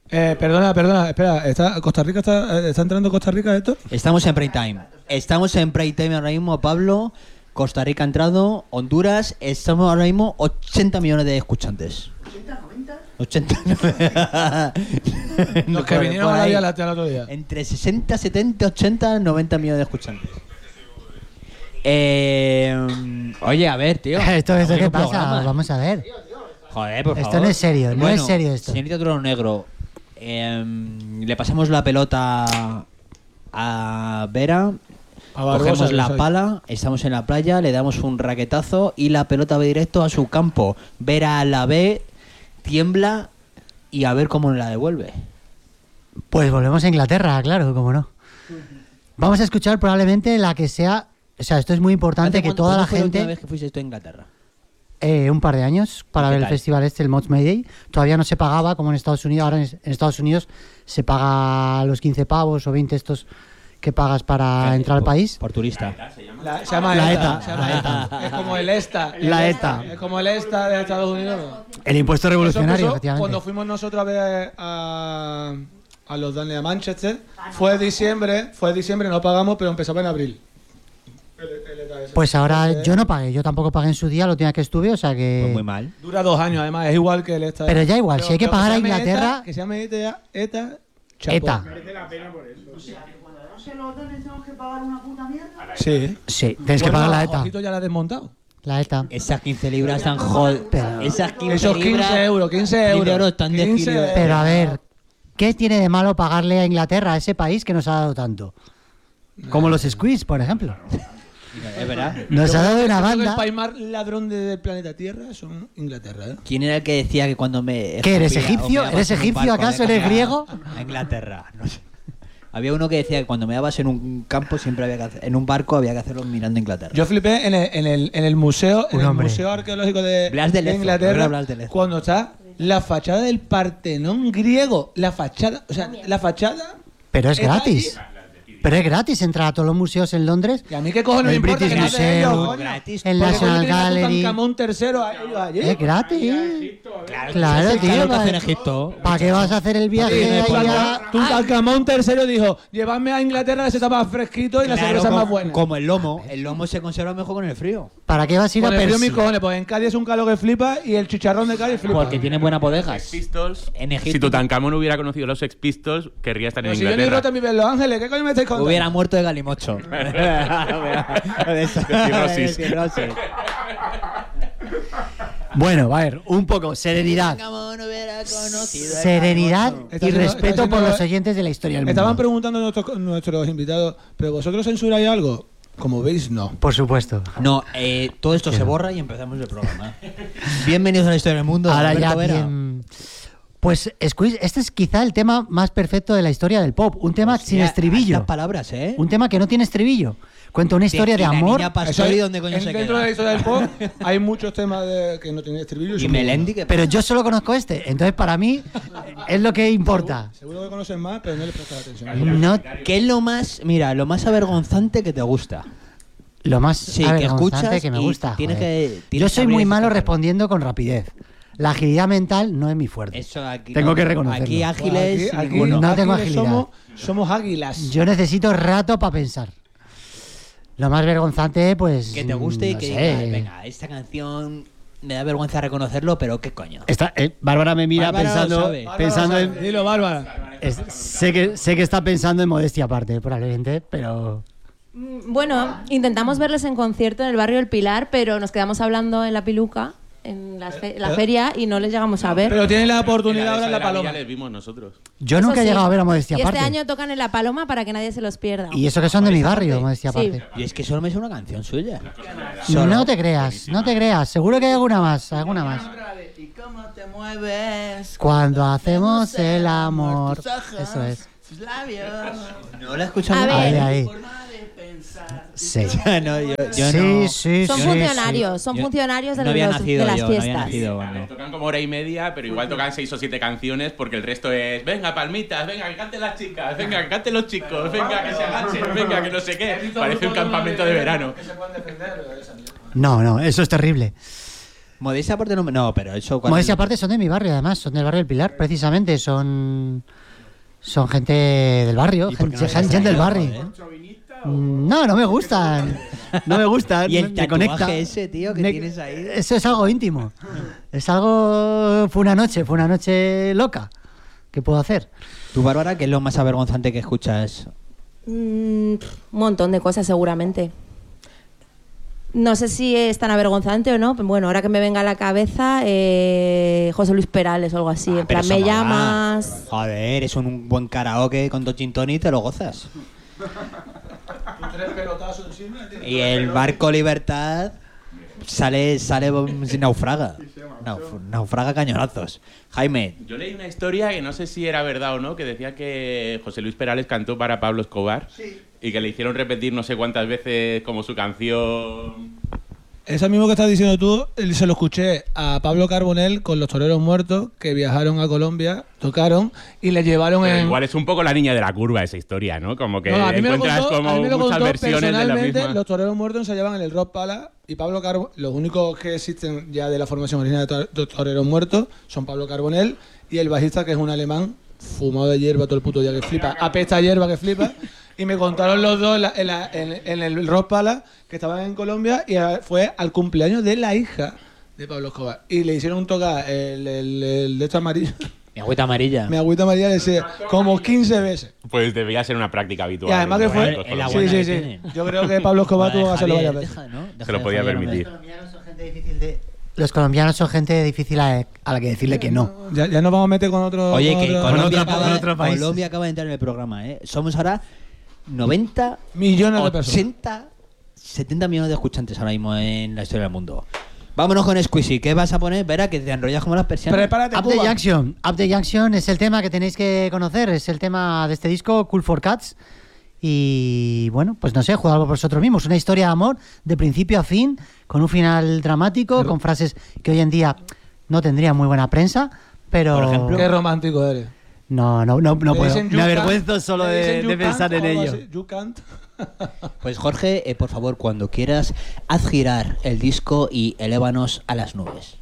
Perdona, espera. ¿Costa Rica está entrando Costa Rica esto? Estamos en prime time ahora mismo, Pablo. Costa Rica ha entrado, Honduras, estamos ahora mismo 80 millones de escuchantes. ¿80, 90? Los que vinieron a la Vía Láctea el otro día. Entre 60, 70, 80, 90 millones de escuchantes. Oye, a ver, tío. ¿Esto qué pasa? Programa. Vamos a ver. Joder, por favor. Esto no es serio, no es serio esto. Señorita Trono Negro, le pasamos la pelota a Vera. Cogemos la pala, estamos en la playa, le damos un raquetazo y la pelota va directo a su campo. Vera la ve, tiembla y a ver cómo la devuelve. Pues volvemos a Inglaterra, claro, cómo no. Vamos a escuchar probablemente la que sea... O sea, esto es muy importante que toda la gente... ¿Cuándo fue la última vez que fuiste tú a Inglaterra? Un par de años para ver el festival el Mods Mayday. Todavía no se pagaba como en Estados Unidos. Ahora en Estados Unidos se paga los 15 pavos o 20 estos que pagas para entrar al país. Por turista. Se llama la ETA. ETA. Es como el ESTA. La ETA. Es como el ESTA de Estados Unidos. El impuesto revolucionario, Eso efectivamente. cuando fuimos nosotros a ver a los Dudley a Manchester, fue diciembre, no pagamos, pero empezaba en abril. Pues ahora yo no pagué, yo tampoco pagué en su día la última que estuve, o sea que... Pues muy mal. Dura 2 años, además, es igual que el ESTA. Pero ya igual, si hay que pagar a Inglaterra... Que se llame ETA, ETA. Merece la pena por eso. O sea, que cuando no se lo donen tenemos que pagar una puta mierda. Sí. Sí, tienes que pagar la ETA. Jorgito ya la ha desmontado. La ETA. Esas 15 libras están jodidas. Esas 15 Esos 15 libras... euros, 15 euros. Están 15 de Pero a ver, ¿qué tiene de malo pagarle a Inglaterra, a ese país que nos ha dado tanto? Como los Squeeze, por ejemplo. Es verdad. Nos ha dado una Yo creo que banda... el país más ladrón del planeta Tierra son Inglaterra, ¿eh? ¿Quién era el que decía que cuando me... ¿Qué, eres escupía o egipcio? me dabas ¿Eres en un egipcio barco, acaso? había ¿Eres que griego? A Inglaterra, no sé. Había uno que decía que cuando me dabas en un campo siempre había que hacer, en un barco había que hacerlo mirando a Inglaterra. Yo flipé en el museo, museo arqueológico de Blas de Lezo, Inglaterra, Blas de Lezo. cuando está la fachada del Partenón griego, la fachada, o sea, la fachada. Pero es está gratis. allí. Pero es gratis entrar a todos los museos en Londres. Y a mí qué cojones me El importa British que no hacen Museum, ellos, coño. gratis. el Porque National coño tienen a Gallery. Tutankamón III a ellos allí. Es gratis. Claro, ¿Sabes tío. lo que hacen en Egipto? ¿Para qué vas a hacer el viaje ahí a... Tutankamón III dijo, llevadme a Inglaterra que se está más fresquito y la cerveza es más buena. Como el lomo. El lomo se conserva mejor con el frío. ¿Para qué vas a ir a Con el frío mis Persia? cojones, pues en Cádiz es un calor que flipa y el chicharrón de Cádiz flipa. Porque tiene buenas bodegas. Sex Pistols. En Egipto. Si Tutankamón hubiera conocido los Sex Pistols, querría estar en Pero si yo ni Inglaterra. roto mi en Los Ángeles, ¿qué coño me estáis contando? Hubiera muerto de galimocho. De cirrosis. Bueno, a ver, un poco, serenidad. Serenidad Está y haciendo- respeto está por haciendo- los oyentes de la historia del Estaban mundo. preguntando nuestros invitados, ¿pero vosotros censuráis algo? Como veis, no. Por supuesto. No, todo esto se borra y empezamos el programa. Bienvenidos a la historia del mundo. Ahora Alberto ya Vera. bien... Pues, Squeeze, este es quizá el tema más perfecto de la historia del pop. Un tema sin Hostia, estribillo. estas palabras, ¿eh? Un tema que no tiene estribillo. Cuenta una historia de Y la amor. niña Pastori, ¿dónde coño se dentro de la queda? historia del pop hay muchos temas que no tienen estribillo. Y son muy Melendi, buenos. que Pero yo solo conozco este. Entonces, para mí, es lo que importa. Seguro que conocen más, pero no les prestas atención. No, ¿Qué es lo más, mira, lo más avergonzante que te gusta? lo más Sí, que avergonzante escuchas que me y gusta. tienes joder. que- tienes Yo soy que abrir muy ese malo canal. respondiendo con rapidez. La agilidad mental no es mi fuerte. Eso aquí Tengo no. que reconocerlo. Aquí ágiles, Aquí ninguno. no tengo ágiles agilidad. somos águilas. Yo necesito rato para pensar. Lo más vergonzante, pues. Que te guste y no que sé. digas, venga, esta canción me da vergüenza reconocerlo, pero qué coño. Bárbara me mira Bárbara lo sabe. pensando en. Dilo, Bárbara. Sé que está pensando en modestia aparte, probablemente, pero. Bueno, intentamos verles en concierto en el barrio del Pilar, pero nos quedamos hablando en la Piluca, en la feria, y no les llegamos a ver. Pero tienen la oportunidad ahora en la Villa Paloma. les vimos nosotros. Yo Eso nunca he sí. llegado a ver a modestia Y aparte. este año tocan en la Paloma para que nadie se los pierda. Y eso que son de mi barrio, modestia Sí. aparte. Y es que solo me sé una canción suya. No te creas, no te creas. Seguro que hay alguna más, alguna más. ¿Y cómo te mueves? Cuando hacemos el amor. Tus ojos, Eso es. tus labios. No la he escuchado A nunca. ver. Ahí. Forma de pensar. Sí. No, yo Sí, no. sí, Son sí, funcionarios, son Yo funcionarios de, no había de nacido las yo, no había fiestas. nacido cuando- Tocan como hora y media, pero igual tocan 6 o 7 canciones porque el resto es venga, palmitas, venga, que canten las chicas, venga, que canten los chicos, venga, que se agachen, venga, que no sé qué. Parece un campamento de verano. No, eso es terrible. Modestia aparte no, pero eso... Modestia aparte son de mi barrio, además, son del barrio del Pilar, precisamente, son gente del barrio, gente del barrio. No me gustan. No me gustan. Y el me conecta. tatuaje ese, tío, que tienes ahí. Eso es algo íntimo. Fue una noche loca. ¿Qué puedo hacer? ¿Tú, Bárbara, qué es lo más avergonzante que escuchas? Un montón de cosas, seguramente. No sé si es tan avergonzante o no, pero bueno, ahora que me venga a la cabeza, José Luis Perales o algo así. En plan, me llamas. Joder, es un buen karaoke con dos gin tonic y te lo gozas. Y el barco Libertad sale naufraga. Naufraga cañonazos. Jaime. Yo leí una historia que no sé si era verdad o no, que decía que José Luis Perales cantó para Pablo Escobar y que le hicieron repetir no sé cuántas veces como su canción. Eso mismo que estás diciendo tú, se lo escuché a Pablo Carbonell con los Toreros Muertos, que viajaron a Colombia, tocaron y le llevaron Pero en... igual es un poco la niña de la curva esa historia, ¿no? Como que No, a mí me lo encuentras contó, como a mí me lo muchas contó versiones de la personalmente. misma. Los Toreros Muertos ensayaban en el Rock Palace y Pablo Carbonell, los únicos que existen ya de la formación original de Toreros Muertos son Pablo Carbonell y el bajista, que es un alemán fumado de hierba todo el puto día, que flipa, apesta a hierba que flipa. Y me contaron los dos en el Rock Palace que estaban en Colombia y fue al cumpleaños de la hija de Pablo Escobar. Y le hicieron tocar el de esto amarillo. Mi agüita amarilla. Mi agüita amarilla le decía como 15 veces. Pues debía ser una práctica habitual. Y además que fue... Sí. Yo creo que Pablo Escobar tuvo que hacerlo varias veces. Se lo podía permitir. Los colombianos son gente difícil a la que decirle que no. Ya nos vamos a meter con otro... Oye, que otro país. Colombia acaba de entrar en el programa, ¿eh? Somos ahora 90 millones de personas. 80, 70 millones de escuchantes ahora mismo en la historia del mundo. Vámonos con Squeezy. ¿Qué vas a poner? Verá que te enrollas como las persianas. Prepárate, Up the Junction es el tema que tenéis que conocer. Es el tema de este disco, Cool for Cats. Y bueno, pues no sé, jugad por vosotros mismos. Una historia de amor de principio a fin, con un final dramático, con frases que hoy en día no tendrían muy buena prensa, pero... Por ejemplo, qué romántico eres. No puedo. Me avergüenzo solo de pensar en ello. You can't. Pues Jorge, por favor, cuando quieras, haz girar el disco y elévanos a las nubes.